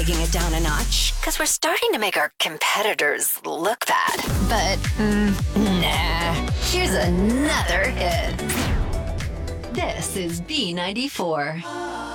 taking it down a notch because we're starting to make our competitors look bad. But, nah. Here's another hit. This is B94.